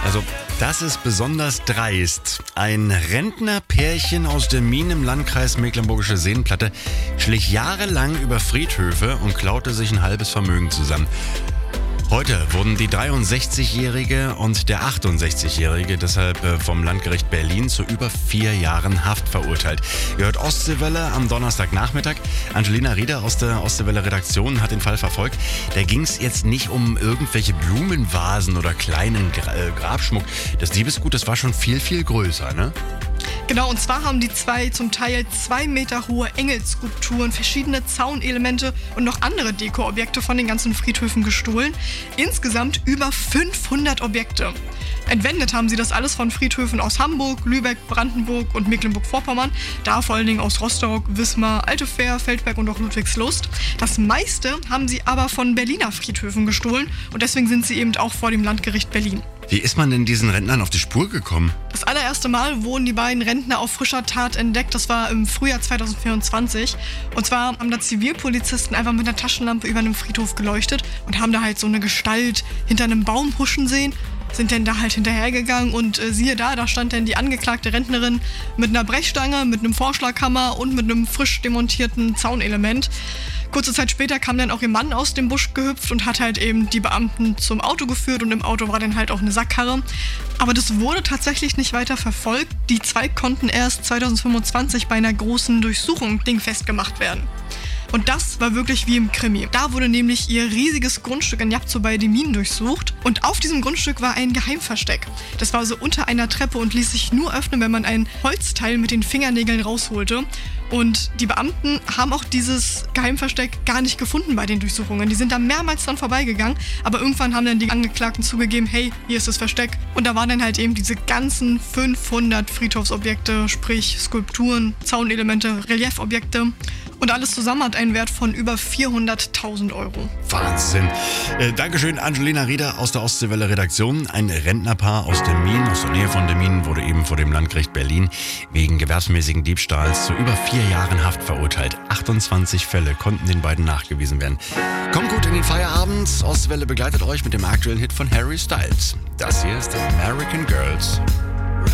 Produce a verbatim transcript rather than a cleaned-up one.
Also, das ist besonders dreist. Ein Rentnerpärchen aus Demmin im Landkreis Mecklenburgische Seenplatte schlich jahrelang über Friedhöfe und klaute sich ein halbes Vermögen zusammen. Heute wurden die dreiundsechzigjährige und der achtundsechzigjährige deshalb vom Landgericht Berlin zu über vier Jahren Haft verurteilt. Ihr hört Ostseewelle am Donnerstagnachmittag. Angelina Rieder aus der Ostseewelle-Redaktion hat den Fall verfolgt. Da ging es jetzt nicht um irgendwelche Blumenvasen oder kleinen Gra- äh, Grabschmuck. Das Diebesgut, das war schon viel, viel größer, ne? Genau, und zwar haben die zwei zum Teil zwei Meter hohe Engelskulpturen, verschiedene Zaunelemente und noch andere Dekoobjekte von den ganzen Friedhöfen gestohlen. Insgesamt über fünfhundert Objekte. Entwendet haben sie das alles von Friedhöfen aus Hamburg, Lübeck, Brandenburg und Mecklenburg-Vorpommern. Da vor allen Dingen aus Rostock, Wismar, Altefähr, Feldberg und auch Ludwigslust. Das meiste haben sie aber von Berliner Friedhöfen gestohlen und deswegen sind sie eben auch vor dem Landgericht Berlin. Wie ist man denn diesen Rentnern auf die Spur gekommen? Das allererste Mal wurden die beiden Rentner auf frischer Tat entdeckt. Das war im Frühjahr zweitausendvierundzwanzig. Und zwar haben da Zivilpolizisten einfach mit einer Taschenlampe über einem Friedhof geleuchtet und haben da halt so eine Gestalt hinter einem Baum huschen sehen. Sind dann da halt hinterhergegangen und äh, siehe da, da stand dann die angeklagte Rentnerin mit einer Brechstange, mit einem Vorschlaghammer und mit einem frisch demontierten Zaunelement. Kurze Zeit später kam dann auch ihr Mann aus dem Busch gehüpft und hat halt eben die Beamten zum Auto geführt und im Auto war dann halt auch eine Sackkarre. Aber das wurde tatsächlich nicht weiter verfolgt. Die zwei konnten erst zweitausendfünfundzwanzig bei einer großen Durchsuchung dingfest gemacht werden. Und das war wirklich wie im Krimi. Da wurde nämlich ihr riesiges Grundstück in Japzo bei Demmin durchsucht. Und auf diesem Grundstück war ein Geheimversteck. Das war so unter einer Treppe und ließ sich nur öffnen, wenn man ein Holzteil mit den Fingernägeln rausholte. Und die Beamten haben auch dieses Geheimversteck gar nicht gefunden bei den Durchsuchungen. Die sind da mehrmals dran vorbeigegangen. Aber irgendwann haben dann die Angeklagten zugegeben, hey, hier ist das Versteck. Und da waren dann halt eben diese ganzen fünfhundert Friedhofsobjekte, sprich Skulpturen, Zaunelemente, Reliefobjekte. Und alles zusammen hat einen Wert von über vierhunderttausend Euro. Wahnsinn. Äh, Dankeschön, Angelina Rieder aus der Ostseewelle-Redaktion. Ein Rentnerpaar aus Demmin, aus der Nähe von Demmin, wurde eben vor dem Landgericht Berlin wegen gewerbsmäßigen Diebstahls zu über vier Jahren Haft verurteilt. achtundzwanzig Fälle konnten den beiden nachgewiesen werden. Kommt gut in den Feierabend. Ostseewelle begleitet euch mit dem aktuellen Hit von Harry Styles. Das hier ist American Girls.